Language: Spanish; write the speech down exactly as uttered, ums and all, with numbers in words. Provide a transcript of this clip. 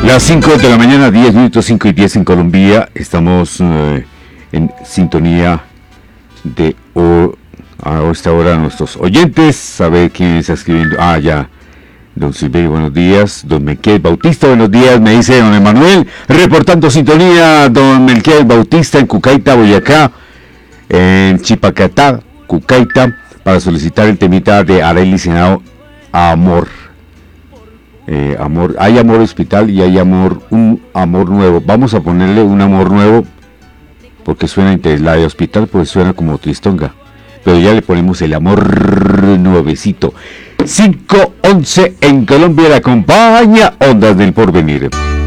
Las cinco de la mañana, diez minutos, cinco y diez en Colombia. Estamos eh, en sintonía de o, a esta hora nuestros oyentes. Saber quién está escribiendo. Ah, ya. Don Silverio, buenos días. Don Melquiades Bautista, buenos días. Me dice don Emanuel, reportando sintonía. Don Melquiades Bautista en Cucaita, Boyacá. En Chipacatá, Cucaita, para solicitar el temita de Arely Senado, Amor. Eh, amor, hay amor hospital y hay amor, un amor nuevo. Vamos a ponerle un amor nuevo porque suena interesante. La de hospital pues suena como tristonga, pero ya le ponemos el amor nuevecito. Cinco once en Colombia, la compañía Ondas del Porvenir.